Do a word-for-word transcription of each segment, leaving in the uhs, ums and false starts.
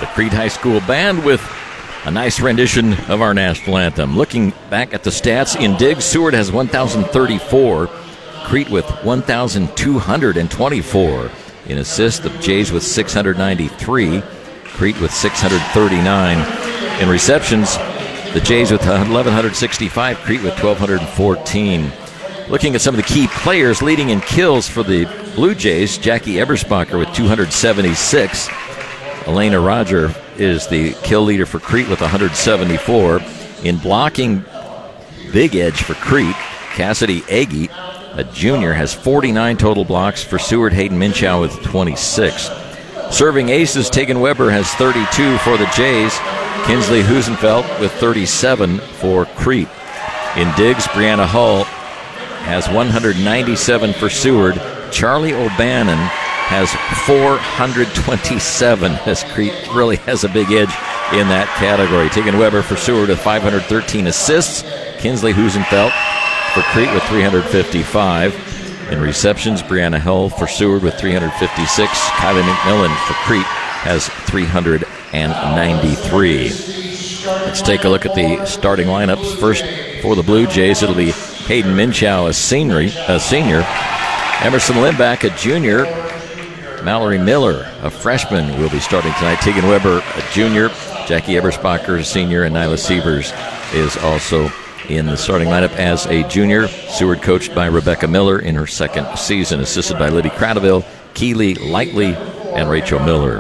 the Crete High School Band with a nice rendition of our national anthem. Looking back at the stats in digs, Seward has one thousand thirty-four, Crete with one thousand two hundred twenty-four. In assists, the Jays with six hundred ninety-three, Crete with six hundred thirty-nine. In receptions, the Jays with eleven sixty-five, Crete with twelve fourteen. Looking at some of the key players leading in kills for the Blue Jays, Jackie Eberspacher with two hundred seventy-six. Elena Roger is the kill leader for Crete with one hundred seventy-four. In blocking, big edge for Crete, Cassidy Agee, a junior, has forty-nine total blocks for Seward. Hayden Minchow with twenty-six. Serving aces, Tegan Weber has thirty-two for the Jays. Kinsley Husenfeld with thirty-seven for Crete. In digs, Brianna Hull has one hundred ninety-seven for Seward. Charlie O'Bannon has four hundred twenty-seven, as Crete really has a big edge in that category. Tegan Weber for Seward with five hundred thirteen assists. Kinsley Husenfeld for Crete with three hundred fifty-five. In receptions, Brianna Hull for Seward with three hundred fifty-six. Kylie McMillan for Crete has three hundred ninety-three. Let's take a look at the starting lineups. First, for the Blue Jays, it'll be Hayden Minchow, a senior, a senior. Emerson Lindback, a junior. Mallory Miller, a freshman, will be starting tonight. Tegan Weber, a junior. Jackie Eberspacher, a senior. And Nyla Sievers is also in the starting lineup as a junior. Seward coached by Rebecca Miller in her second season, assisted by Libby Cradaville, Keely Lightley, and Rachel Miller.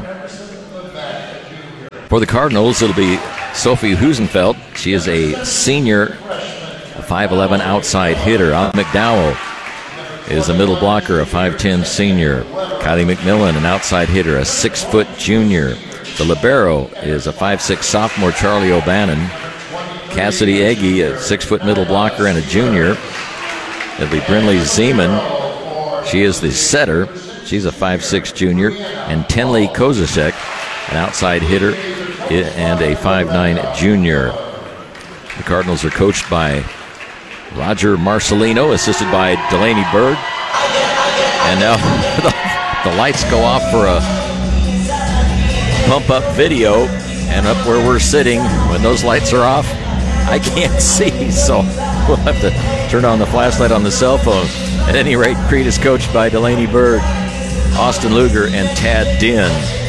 For the Cardinals, it'll be Sophie Husenfeld. She is a senior, a five eleven outside hitter. Al McDowell is a middle blocker, a five ten senior. Kylie McMillan, an outside hitter, a six foot junior. The libero is a five six sophomore, Charlie O'Bannon. Cassidy Agee, a six foot middle blocker and a junior. It'll be Brinley Zeman. She is the setter. She's a five six junior. And Tenley Kozasek, an outside hitter and a five nine junior. The Cardinals are coached by Roger Marcelino, assisted by Delaney Bird. And now the, the lights go off for a pump-up video. And up where we're sitting, when those lights are off, I can't see, so we'll have to turn on the flashlight on the cell phone. At any rate, Crete is coached by Delaney Bird, Austin Luger, and Tad Dinn.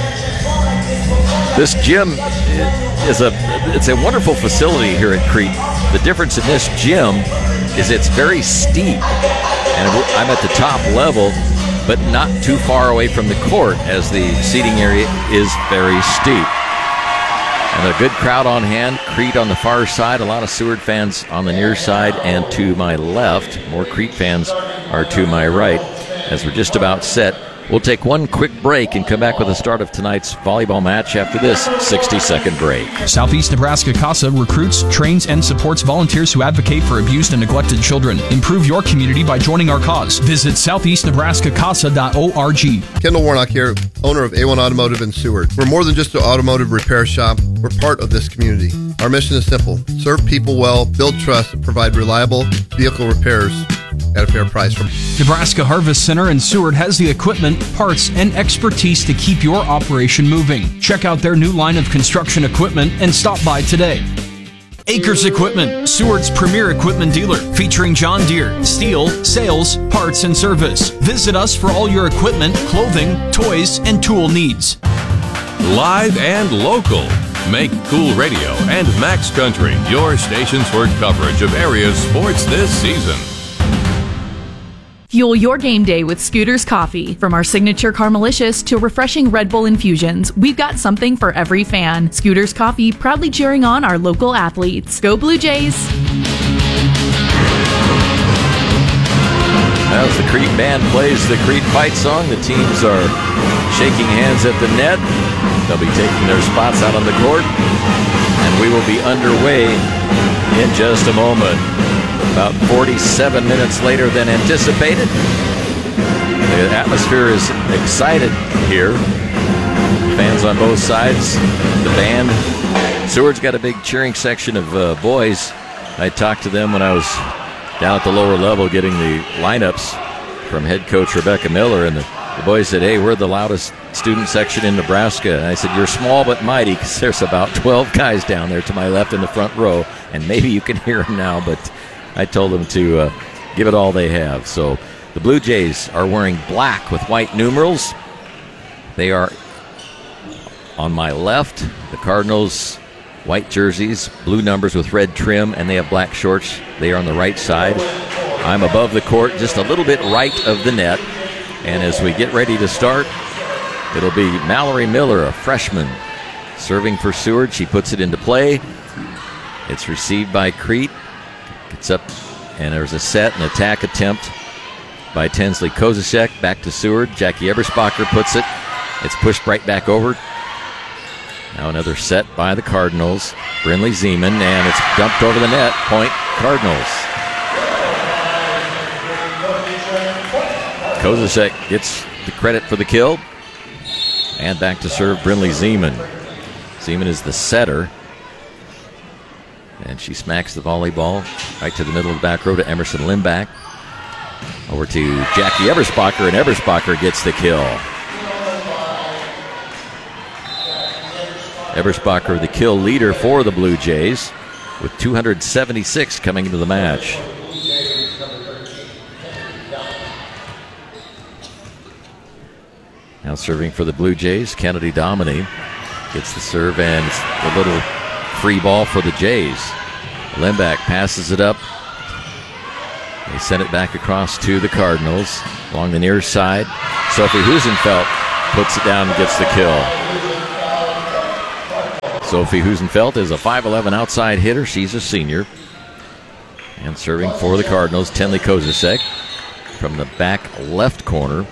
This gym is a it's a wonderful facility here at Crete. The difference in this gym is it's very steep, and I'm at the top level, but not too far away from the court, as the seating area is very steep. And a good crowd on hand. Crete on the far side, a lot of Seward fans on the near side, and to my left, more Crete fans are to my right. As we're just about set, we'll take one quick break and come back with the start of tonight's volleyball match after this sixty-second break. Southeast Nebraska CASA recruits, trains, and supports volunteers who advocate for abused and neglected children. Improve your community by joining our cause. Visit southeast nebraska casa dot org. Kendall Warnock here, owner of A one Automotive in Seward. We're more than just an automotive repair shop. We're part of this community. Our mission is simple: serve people well, build trust, and provide reliable vehicle repairs at a fair price. Nebraska Harvest Center in Seward has the equipment, parts, and expertise to keep your operation moving. Check out their new line of construction equipment and stop by today. Acres Equipment, Seward's premier equipment dealer, featuring John Deere, steel, sales, parts, and service. Visit us for all your equipment, clothing, toys, and tool needs. Live and local. Make Cool Radio and Max Country your stations for coverage of area sports this season. Fuel your game day with Scooters Coffee. From our signature Carmelicious to refreshing Red Bull infusions, we've got something for every fan. Scooters Coffee, proudly cheering on our local athletes. Go Blue Jays! As the Crete band plays the Crete fight song, the teams are shaking hands at the net. They'll be taking their spots out on the court, and we will be underway in just a moment. About forty-seven minutes later than anticipated. The atmosphere is excited here. Fans on both sides. The band. Seward's got a big cheering section of uh, boys. I talked to them when I was down at the lower level getting the lineups from head coach Rebecca Miller, and the The boys said, hey, we're the loudest student section in Nebraska. And I said, you're small but mighty, because there's about twelve guys down there to my left in the front row, and maybe you can hear them now, but I told them to uh, give it all they have. So the Blue Jays are wearing black with white numerals. They are on my left. The Cardinals, white jerseys, blue numbers with red trim, and they have black shorts. They are on the right side. I'm above the court, just a little bit right of the net. And as we get ready to start, it'll be Mallory Miller, a freshman, serving for Seward. She puts it into play. It's received by Crete. Gets up, and there's a set and attack attempt by Tinsley Kozasek. Back to Seward. Jackie Eberspacher puts it. It's pushed right back over. Now another set by the Cardinals. Brinley Zeman, and it's dumped over the net. Point Cardinals. Kozasek gets the credit for the kill. And back to serve Brinley Zeman. Zeman is the setter. And she smacks the volleyball right to the middle of the back row to Emerson Limback. Over to Jackie Eberspacher, and Eberspacher gets the kill. Eberspacher, the kill leader for the Blue Jays, with two hundred seventy-six coming into the match. Now serving for the Blue Jays, Kennedy Dominy gets the serve, and it's a little free ball for the Jays. Limback passes it up. They send it back across to the Cardinals along the near side. Sophie Husenfeld puts it down and gets the kill. Sophie Husenfeld is a five eleven outside hitter. She's a senior. And serving for the Cardinals, Tinsley Kozasek from the back left corner.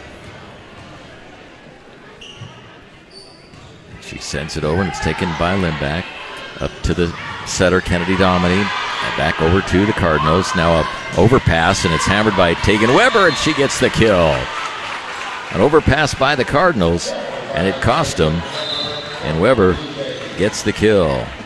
She sends it over, and it's taken by Limback. Up to the setter, Kennedy Dominy. And back over to the Cardinals. Now a overpass, and it's hammered by Tegan Weber, and she gets the kill. An overpass by the Cardinals, and it cost them. And Weber gets the kill.